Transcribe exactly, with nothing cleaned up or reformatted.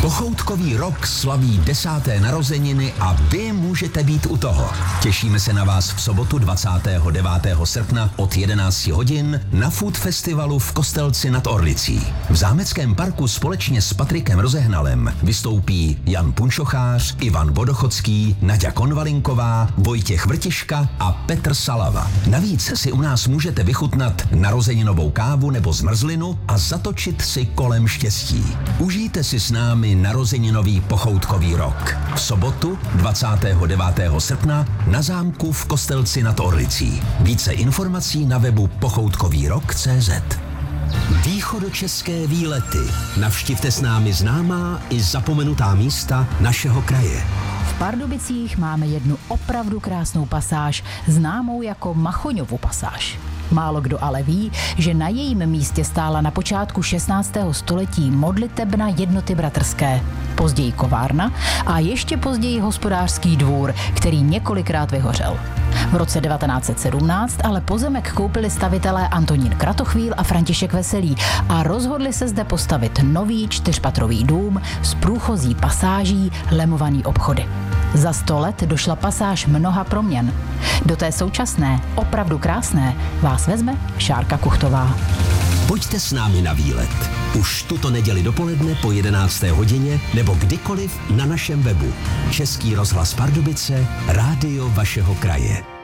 Pochoutkový rok slaví desáté narozeniny a vy můžete být u toho. Těšíme se na vás v sobotu dvacátého devátého srpna od jedenácti hodin na Food Festivalu v Kostelci nad Orlicí. V Zámeckém parku společně s Patrikem Rozehnalem vystoupí Jan Punčochář, Ivan Vodochodský, Naďa Konvalinková, Vojtěch Vrtiška a Petr Salava. Navíc si u nás můžete vychutnat narozeninovou kávu nebo zmrzlinu a zatočit si kolem štěstí. Užijte si s námi narozeninový pochoutkový rok. V sobotu dvacátého devátého srpna na zámku v Kostelci nad Orlicí. Více informací na webu pochoutkový rok tečka cé zet. Východočeské výlety. Navštivte s námi známá i zapomenutá místa našeho kraje. V Pardubicích máme jednu opravdu krásnou pasáž, známou jako Machoňovu pasáž. Málo kdo ale ví, že na jejím místě stála na počátku šestnáctého století modlitebna Jednoty bratrské, později kovárna a ještě později hospodářský dvůr, který několikrát vyhořel. V roce devatenáct set sedmnáct ale pozemek koupili stavitelé Antonín Kratochvíl a František Veselý a rozhodli se zde postavit nový čtyřpatrový dům s průchozí pasáží, lemovaný obchody. Za sto let došla pasáž mnoha proměn. Do té současné, opravdu krásné, vás vezme Šárka Kuchtová. Pojďte s námi na výlet. Už tuto neděli dopoledne po jedenácté hodině nebo kdykoliv na našem webu. Český rozhlas Pardubice, rádio vašeho kraje.